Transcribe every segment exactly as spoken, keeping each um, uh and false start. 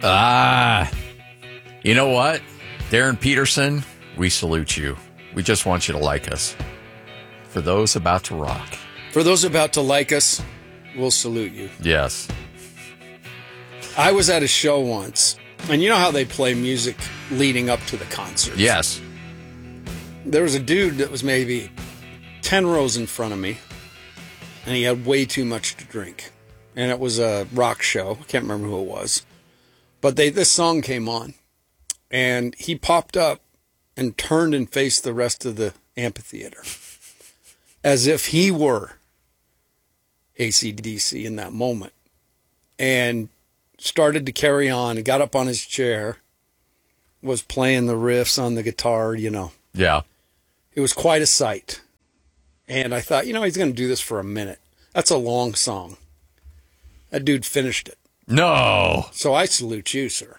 Ah, you know what? Darren Peterson, we salute you. We just want you to like us. For those about to rock. For those about to like us, we'll salute you. Yes. I was at a show once, and you know how they play music leading up to the concert? Yes. There was a dude that was maybe ten rows in front of me, and he had way too much to drink. And it was a rock show. I can't remember who it was. But they this song came on, and he popped up and turned and faced the rest of the amphitheater as if he were A C D C in that moment, and started to carry on. He got up on his chair, was playing the riffs on the guitar, you know. Yeah. It was quite a sight. And I thought, you know, he's going to do this for a minute. That's a long song. That dude finished it. No. So I salute you, sir.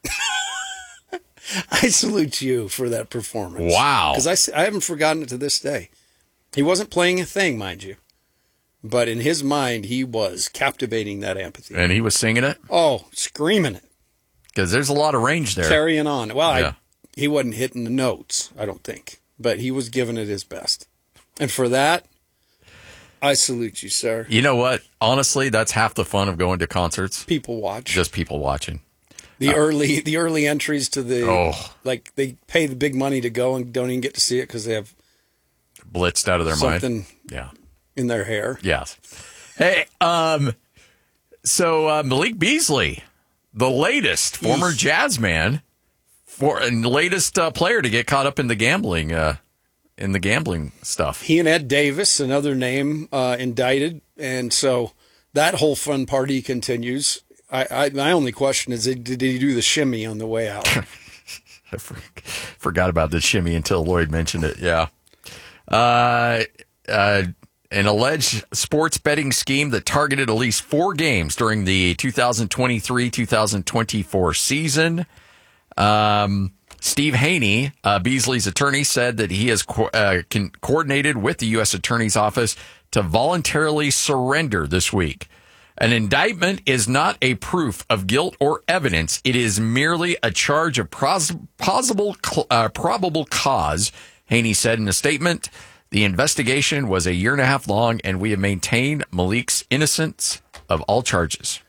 I salute you for that performance. Wow. Because I, I haven't forgotten it to this day. He wasn't playing a thing, mind you. But in his mind, he was captivating that amphitheater. And he was singing it? Oh, screaming it. Because there's a lot of range there. Carrying on. Well, yeah. I, he wasn't hitting the notes, I don't think. But he was giving it his best. And for that, I salute you, sir. You know what? Honestly, that's half the fun of going to concerts. People watch. Just people watching. The uh, early the early entries to the, oh. like, they pay the big money to go and don't even get to see it because they have blitzed out of their something mind. Yeah. in their hair. Yes. Hey, um, so uh, Malik Beasley, the latest former Jazz man, for and latest uh, player to get caught up in the gambling uh in the gambling stuff. He and Ed Davis, another name, uh, indicted. And so that whole fun party continues. I, I My only question is, did, did he do the shimmy on the way out? I forgot about the shimmy until Lloyd mentioned it. Yeah. Uh, uh, an alleged sports betting scheme that targeted at least four games during the two thousand twenty-three two thousand twenty-four season. Um... Steve Haney, uh, Beasley's attorney, said that he has co- uh, con- coordinated with the U S Attorney's Office to voluntarily surrender this week. An indictment is not a proof of guilt or evidence. It is merely a charge of pros- possible, cl- uh, probable cause, Haney said in a statement. The investigation was a year and a half long, and we have maintained Malik's innocence of all charges.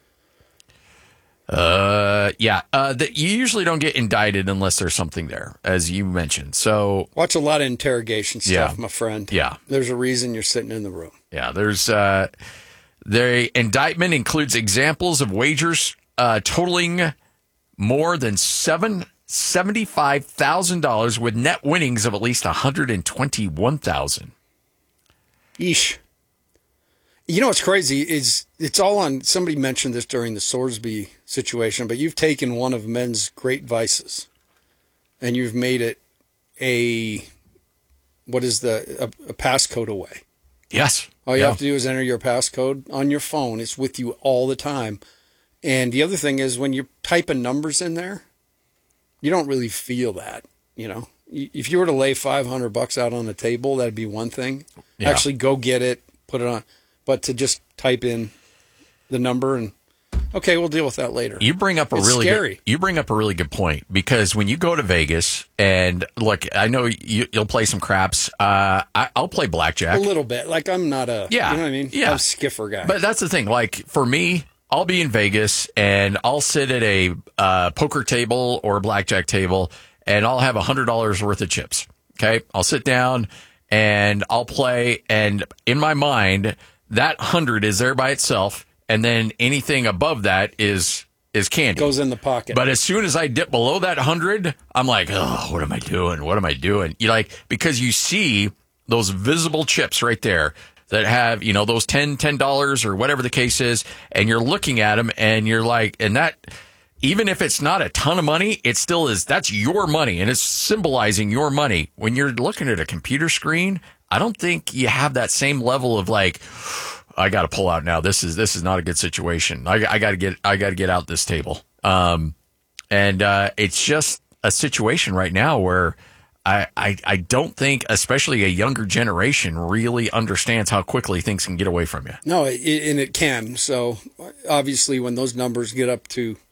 Uh, yeah, uh, that you usually don't get indicted unless there's something there, as you mentioned. So watch a lot of interrogation stuff, yeah. my friend. Yeah. There's a reason you're sitting in the room. Yeah, there's, uh, the indictment includes examples of wagers, uh, totaling more than seven, seventy-five thousand dollars with net winnings of at least one hundred twenty-one thousand dollars. Yeesh. You know what's crazy is it's all on, somebody mentioned this during the Sorsby situation, but you've taken one of men's great vices and you've made it a, what is the, a, a passcode away. Yes. All you yeah. have to do is enter your passcode on your phone. It's with you all the time. And the other thing is when you're typing numbers in there, you don't really feel that, you know. If you were to lay five hundred bucks out on the table, that'd be one thing. Yeah. Actually go get it, put it on. But to just type in the number and, okay, we'll deal with that later. You bring up a it's really scary. Good, you bring up a really good point, because when you go to Vegas and look, I know you, you'll play some craps. Uh, I, I'll play blackjack a little bit. Like I'm not a, yeah, you know what I mean? Yeah, I'm a skiffer guy. But that's the thing. Like for me, I'll be in Vegas and I'll sit at a uh, poker table or a blackjack table and I'll have a hundred dollars worth of chips. Okay, I'll sit down and I'll play, and in my mind, that hundred is there by itself, and then anything above that is is candy. Goes in the pocket. But as soon as I dip below that hundred, I'm like, oh, what am I doing? What am I doing? You like, because you see those visible chips right there that have, you know, those ten, ten dollars or whatever the case is, and you're looking at them and you're like, and that, even if it's not a ton of money, it still is, that's your money and it's symbolizing your money. When you're looking at a computer screen, I don't think you have that same level of like, I got to pull out now. This is this is not a good situation. I, I got to get I got to get out this table. Um, and uh, it's just a situation right now where I, I I don't think, especially a younger generation, really understands how quickly things can get away from you. No, it, and it can. So obviously, when those numbers get up to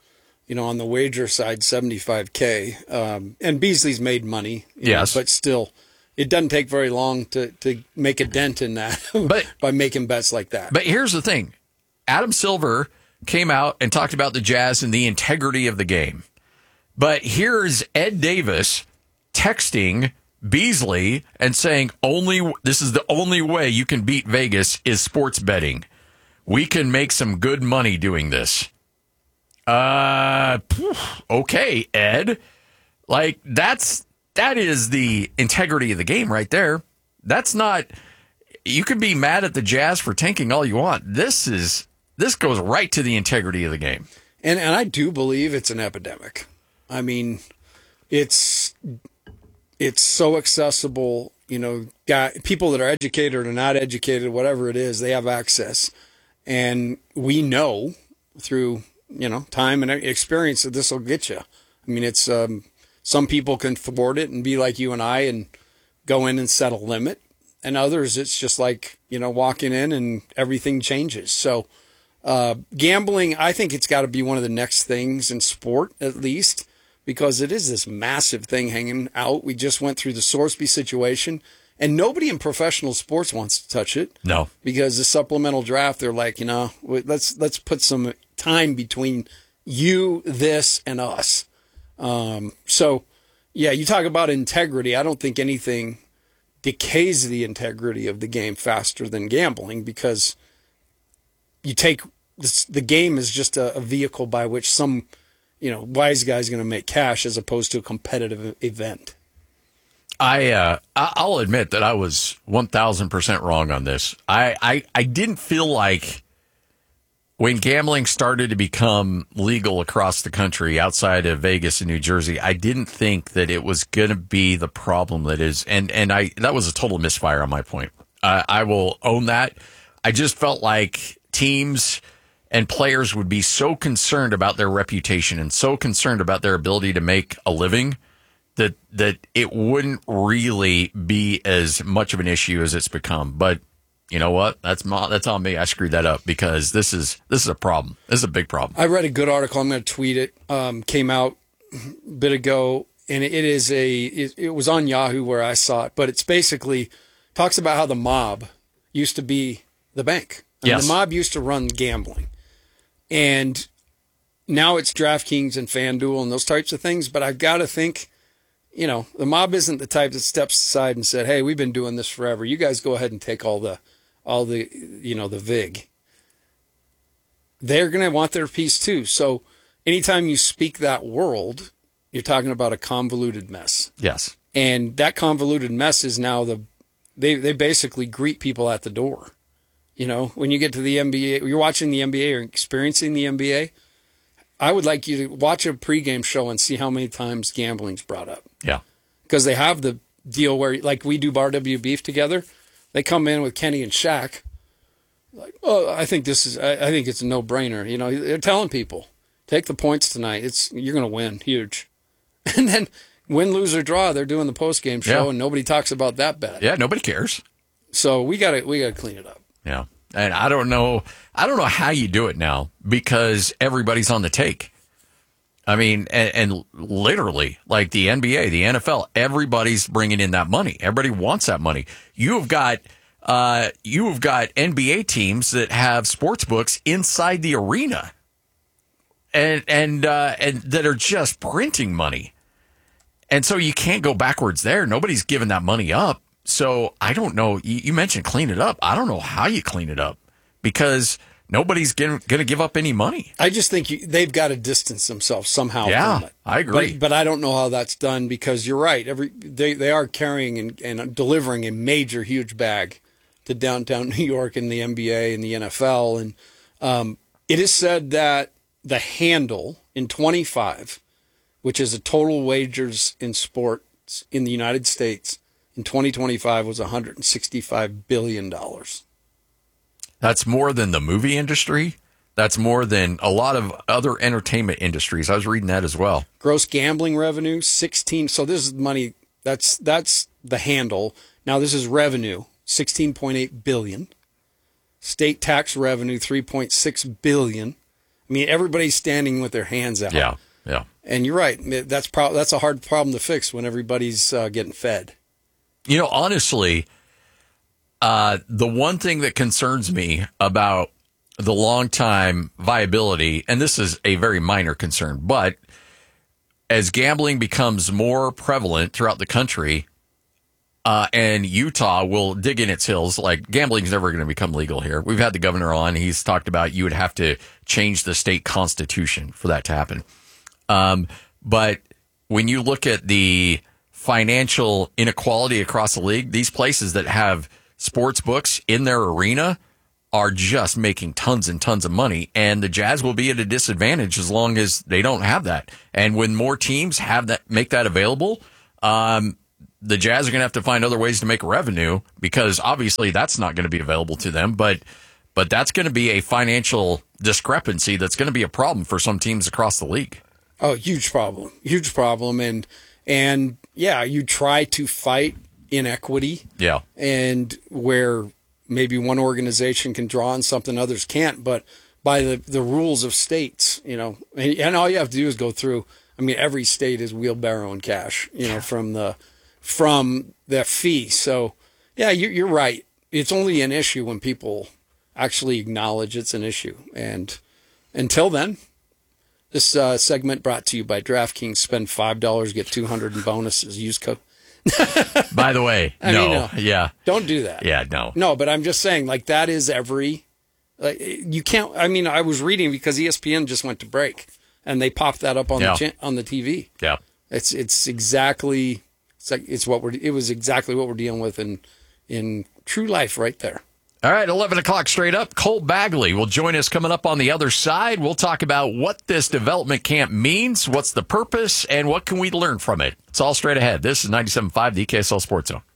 you know, on the wager side, seventy-five K. Um, and Beasley's made money. you know, Yes. but still, it doesn't take very long to, to make a dent in that But- by making bets like that. But here's the thing. Adam Silver came out and talked about the Jazz and the integrity of the game. But here's Ed Davis texting Beasley and saying, "Only this is the only way you can beat Vegas is sports betting. We can make some good money doing this." Uh, okay, Ed. Like that's that is the integrity of the game right there. That's not. You can be mad at the Jazz for tanking all you want. This is this goes right to the integrity of the game. And and I do believe it's an epidemic. I mean, it's it's so accessible. You know, guy, people that are educated or not educated, whatever it is, they have access, and we know through you know time and experience that this will get you. I mean, it's um, some people can afford it and be like you and I and go in and set a limit, and others it's just like you know walking in and everything changes. So. Uh, gambling, I think it's got to be one of the next things in sport, at least, because it is this massive thing hanging out. We just went through the Sorsby situation, and nobody in professional sports wants to touch it. No, because the supplemental draft, they're like, you know, let's let's put some time between you, this, and us. Um, so, yeah, you talk about integrity. I don't think anything decays the integrity of the game faster than gambling because you take this, the game is just a, a vehicle by which some, you know, wise guy's going to make cash as opposed to a competitive event. I uh, I- I'll admit that I was one thousand percent wrong on this. I, I, I didn't feel like when gambling started to become legal across the country outside of Vegas and New Jersey, I didn't think that it was going to be the problem that is. And, and I that was a total misfire on my point. Uh, I will own that. I just felt like teams and players would be so concerned about their reputation and so concerned about their ability to make a living that that it wouldn't really be as much of an issue as it's become. But you know what? That's my, that's on me. I screwed that up because this is this is a problem. This is a big problem. I read a good article. I'm going to tweet it. Um, came out a bit ago, and it is a it, it was on Yahoo where I saw it. But it's basically talks about how the mob used to be the bank. I mean, Yes. the mob used to run gambling, and now it's DraftKings and FanDuel and those types of things. But I've got to think, you know, the mob isn't the type that steps aside and said, "Hey, we've been doing this forever. You guys go ahead and take all the, all the, you know, the vig." They're going to want their piece too. So anytime you speak that world, you're talking about a convoluted mess. Yes. And that convoluted mess is now the, they they basically greet people at the door. You know, when you get to the N B A, you're watching the N B A or experiencing the N B A, I would like you to watch a pregame show and see how many times gambling's brought up. Yeah. Because they have the deal where, like we do Bar W Beef together, they come in with Kenny and Shaq. Like, oh, I think this is, I, I think it's a no-brainer. You know, they're telling people, take the points tonight. It's you're going to win, huge. And then win, lose, or draw, they're doing the post-game show, Yeah. and nobody talks about that bet. Yeah. Nobody cares. So we got to we got to clean it up. Yeah. And I don't know. I don't know how you do it now because everybody's on the take. I mean, and, and literally, like the N B A, the N F L, everybody's bringing in that money. Everybody wants that money. You have got, uh, you have got N B A teams that have sports books inside the arena, and and uh, and that are just printing money, and so you can't go backwards there. Nobody's giving that money up. So I don't know. You, you mentioned clean it up. I don't know how you clean it up because nobody's going to give up any money. I just think you, they've got to distance themselves somehow Yeah, from it. I agree. But, but I don't know how that's done because you're right. Every they, they are carrying and, and delivering a major, huge bag to downtown New York and the N B A and the N F L. And um, it is said that the handle in twenty-five, which is a total wagers in sports in the United States, in twenty twenty-five was one hundred sixty-five billion dollars. That's more than the movie industry. That's more than a lot of other entertainment industries. I was reading that as well. Gross gambling revenue, sixteen. So this is money. That's that's the handle. Now this is revenue, sixteen point eight billion. State tax revenue, three point six billion. I mean, everybody's standing with their hands out. Yeah, yeah. And you're right. That's pro- that's a hard problem to fix when everybody's uh, getting fed. You know, honestly, uh, the one thing that concerns me about the long-time viability, and this is a very minor concern, but as gambling becomes more prevalent throughout the country, uh, and Utah will dig in its heels, like gambling's never going to become legal here. We've had the governor on. He's talked about you would have to change the state constitution for that to happen. Um, but when you look at the financial inequality across the league, these places that have sports books in their arena are just making tons and tons of money, and the Jazz will be at a disadvantage as long as they don't have that. And when more teams have that, make that available, um, the Jazz are going to have to find other ways to make revenue, because obviously that's not going to be available to them. But but that's going to be a financial discrepancy that's going to be a problem for some teams across the league. Oh, huge problem, huge problem, and and yeah, you try to fight inequity. Yeah, and where maybe one organization can draw on something others can't, but by the, the rules of states, you know, and, and all you have to do is go through. I mean, every state is wheelbarrowing cash, you know, from the from the fee. So, yeah, you're, you're right. It's only an issue when people actually acknowledge it's an issue. And until then, this uh, segment brought to you by DraftKings. Spend five dollars, get two hundred dollars in bonuses. Use code. By the way, I no, mean, no, yeah, don't do that. yeah, no, no. But I'm just saying, like, that is every. Like, you can't. I mean, I was reading because E S P N just went to break, and they popped that up on yeah. the cha- on the T V. Yeah, it's it's exactly it's like it's what we're. It was exactly what we're dealing with in in true life, right there. All right, eleven o'clock straight up. Cole Bagley will join us coming up on the other side. We'll talk about what this development camp means, what's the purpose, and what can we learn from it. It's all straight ahead. This is ninety-seven point five, the K S L Sports Zone.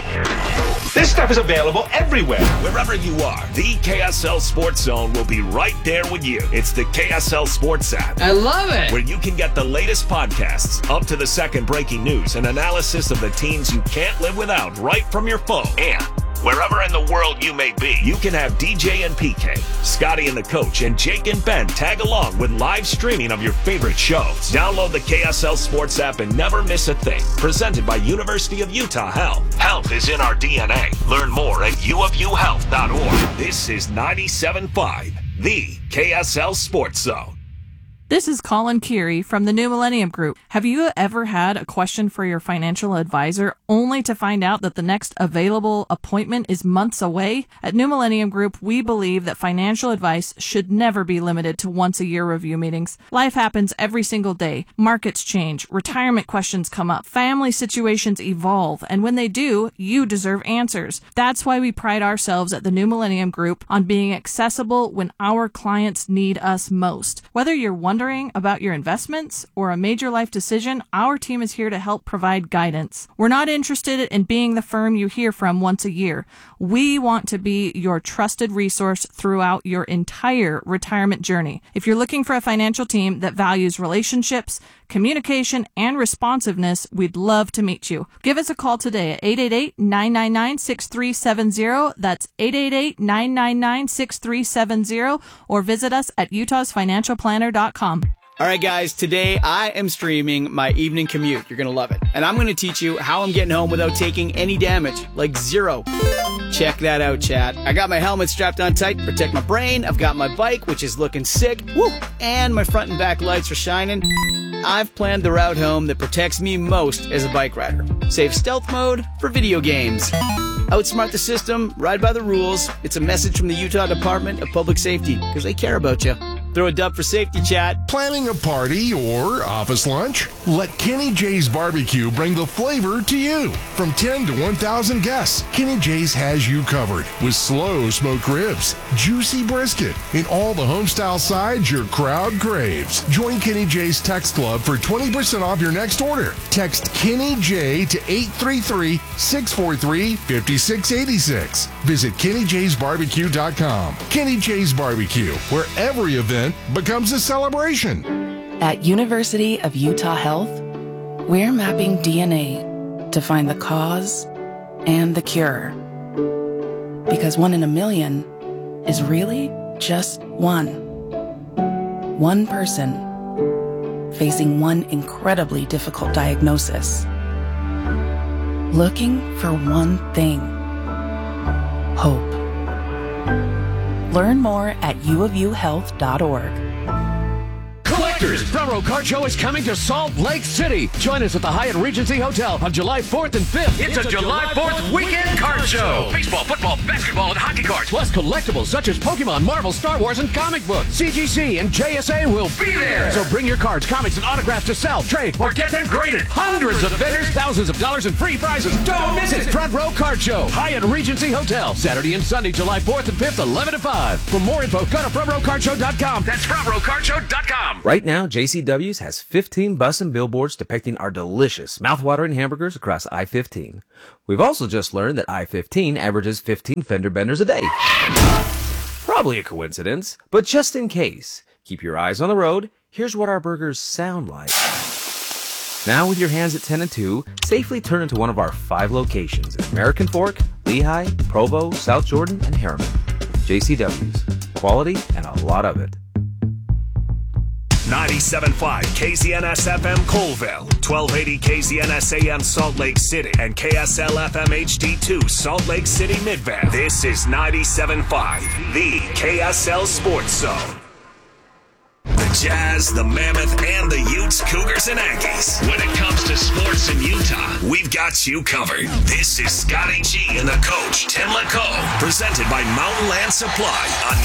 This stuff is available everywhere. Wherever you are, the K S L Sports Zone will be right there with you. It's the K S L Sports app. I love it. Where you can get the latest podcasts, up to the second breaking news, and analysis of the teams you can't live without right from your phone. And wherever in the world you may be, you can have D J and P K, Scotty and the Coach, and Jake and Ben tag along with live streaming of your favorite shows. Download the K S L Sports app and never miss a thing. Presented by University of Utah Health. Health is in our D N A. Learn more at u of u health dot org. This is ninety-seven point five, the K S L Sports Zone. This is Colin Keary from the New Millennium Group. Have you ever had a question for your financial advisor only to find out that the next available appointment is months away? At New Millennium Group, we believe that financial advice should never be limited to once-a-year review meetings. Life happens every single day. Markets change, retirement questions come up, family situations evolve, and when they do, you deserve answers. That's why we pride ourselves at the New Millennium Group on being accessible when our clients need us most. Whether you're one Wondering about your investments or a major life decision, our team is here to help provide guidance. We're not interested in being the firm you hear from once a year. We want to be your trusted resource throughout your entire retirement journey. If you're looking for a financial team that values relationships, communication, and responsiveness, we'd love to meet you. Give us a call today at eight eight eight, nine nine nine, six three seven zero. That's eight eight eight, nine nine nine, six three seven zero, or visit us at utahs financial planner dot com. All right, guys, today I am streaming my evening commute. You're going to love it. And I'm going to teach you how I'm getting home without taking any damage, like zero. Check that out, chat. I got my helmet strapped on tight to protect my brain. I've got my bike, which is looking sick. Woo! And my front and back lights are shining. I've planned the route home that protects me most as a bike rider. Save stealth mode for video games. Outsmart the system, ride by the rules. It's a message from the Utah Department of Public Safety, because they care about you. Throw a dub for safety, chat. Planning a party or office lunch? Let Kenny J's Barbecue bring the flavor to you. From ten to one thousand guests, Kenny J's has you covered with slow smoked ribs, juicy brisket, and all the homestyle sides your crowd craves. Join Kenny J's Text Club for twenty percent off your next order. Text Kenny J to eight three three, six four three, five six eight six. Visit kenny jays barbecue dot com. Kenny J's Barbecue, where every event becomes a celebration. At University of Utah Health, we're mapping D N A to find the cause and the cure. Because one in a million is really just one. One person facing one incredibly difficult diagnosis, looking for one thing: hope. Learn more at u of u health dot org. Collectors, Front Row Card Show is coming to Salt Lake City. Join us at the Hyatt Regency Hotel on July fourth and fifth. It's, it's a, a July fourth weekend card show. Baseball, football, basketball, and hockey cards. Plus collectibles such as Pokemon, Marvel, Star Wars, and comic books. C G C and J S A will be there. So bring your cards, comics, and autographs to sell, trade, or get them graded. Hundreds of vendors, thousands of dollars in free prizes. Don't miss it. Front Row Card Show, Hyatt Regency Hotel, Saturday and Sunday, July fourth and fifth, eleven to five. For more info, go to front row card show dot com. That's front row card show dot com. Right now, J C W's has fifteen bus and billboards depicting our delicious, mouthwatering hamburgers across I fifteen. We've also just learned that I fifteen averages fifteen fender benders a day. Probably a coincidence, but just in case, keep your eyes on the road. Here's what our burgers sound like. Now with your hands at ten and two, safely turn into one of our five locations in American Fork, Lehigh, Provo, South Jordan, and Harriman. J C W's. Quality and a lot of it. ninety-seven point five K Z N S F M Colville, twelve eighty K Z N S A M Salt Lake City, and K S L F M H D two Salt Lake City Midvale. This is ninety-seven point five, the K S L Sports Zone. The Jazz, the Mammoth, and the Utes, Cougars, and Aggies. When it comes to sports in Utah, we've got you covered. This is Scotty G and the coach, Tim LeCaux, presented by Mountain Land Supply on